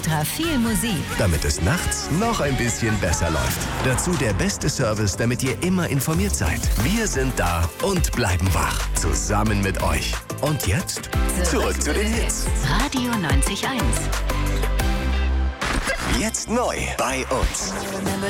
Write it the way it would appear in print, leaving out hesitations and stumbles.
extra viel Musik. Damit es nachts noch ein bisschen besser läuft. Dazu der beste Service, damit ihr immer informiert seid. Wir sind da und bleiben wach. Zusammen mit euch. Und jetzt zurück zu den Hits. Radio 90.1. Jetzt neu bei uns.